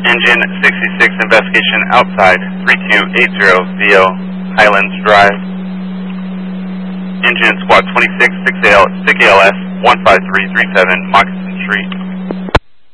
Engine 66 investigation outside 3280 VO Highlands Drive. Engine Squad 26 6ALS 15337 Moccasin Street.